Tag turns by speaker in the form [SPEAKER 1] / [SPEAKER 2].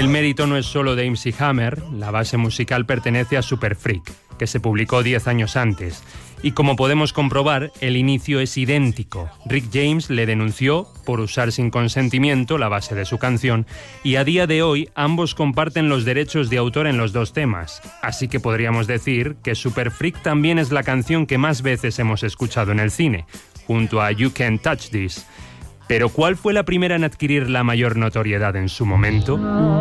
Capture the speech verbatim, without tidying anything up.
[SPEAKER 1] El mérito no es solo de M C Hammer, la base musical pertenece a Super Freak, que se publicó diez años antes. Y como podemos comprobar, el inicio es idéntico. Rick James le denunció por usar sin consentimiento la base de su canción y a día de hoy ambos comparten los derechos de autor en los dos temas. Así que podríamos decir que Super Freak también es la canción que más veces hemos escuchado en el cine, junto a You Can't Touch This. Pero ¿cuál fue la primera en adquirir la mayor notoriedad en su momento?